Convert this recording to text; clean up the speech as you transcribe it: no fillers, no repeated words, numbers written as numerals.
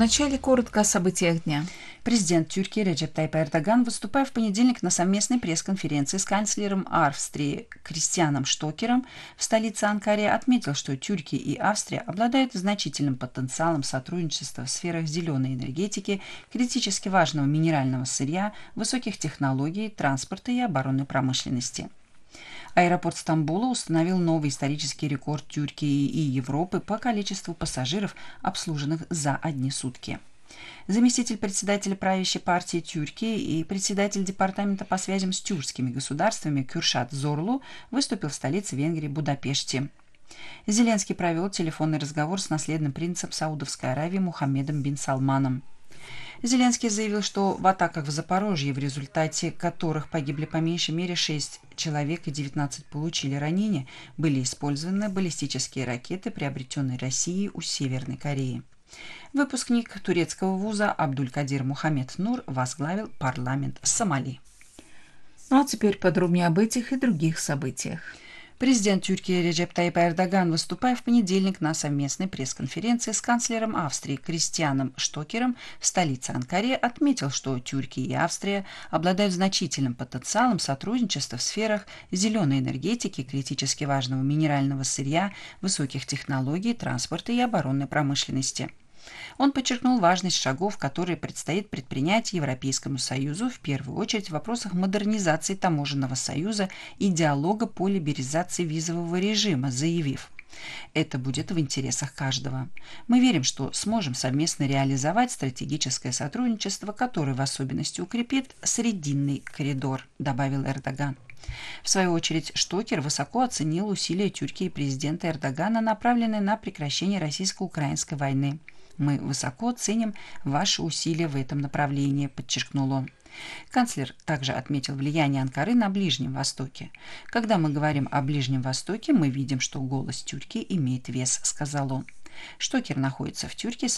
Вначале коротко о событиях дня. Президент Тюркии Реджеп Тайип Эрдоган, выступая в понедельник на совместной пресс-конференции с канцлером Австрии Кристианом Штокером в столице Анкаре, отметил, что Тюркия и Австрия обладают значительным потенциалом сотрудничества в сферах зеленой энергетики, критически важного минерального сырья, высоких технологий, транспорта и оборонной промышленности. Аэропорт Стамбула установил новый исторический рекорд Тюркии и Европы по количеству пассажиров, обслуженных за одни сутки. Заместитель председателя правящей партии Тюркии и председатель департамента по связям с тюркскими государствами Кюршат Зорлу выступил в столице Венгрии Будапеште. Зеленский провел телефонный разговор с наследным принцем Саудовской Аравии Мухаммедом бин Салманом. Зеленский заявил, что в атаках в Запорожье, в результате которых погибли по меньшей мере 6 человек и 19 получили ранения, были использованы баллистические ракеты, приобретенные Россией у Северной Кореи. Выпускник турецкого вуза Абдулькадир Мухаммед Нур возглавил парламент Сомали. Ну а теперь подробнее об этих и других событиях. Президент Тюркии Реджеп Тайип Эрдоган, выступая в понедельник на совместной пресс-конференции с канцлером Австрии Кристианом Штокером в столице Анкаре, отметил, что Тюркия и Австрия обладают значительным потенциалом сотрудничества в сферах зеленой энергетики, критически важного минерального сырья, высоких технологий, транспорта и оборонной промышленности. Он подчеркнул важность шагов, которые предстоит предпринять Европейскому Союзу, в первую очередь в вопросах модернизации таможенного союза и диалога по либерализации визового режима, заявив: «Это будет в интересах каждого. Мы верим, что сможем совместно реализовать стратегическое сотрудничество, которое в особенности укрепит Срединный коридор», добавил Эрдоган. В свою очередь, Штокер высоко оценил усилия Тюркии и президента Эрдогана, направленные на прекращение российско-украинской войны. «Мы высоко ценим ваши усилия в этом направлении», – подчеркнул он. Канцлер также отметил влияние Анкары на Ближнем Востоке. «Когда мы говорим о Ближнем Востоке, мы видим, что голос Тюркии имеет вес», – сказал он. Штокер находится в Тюркии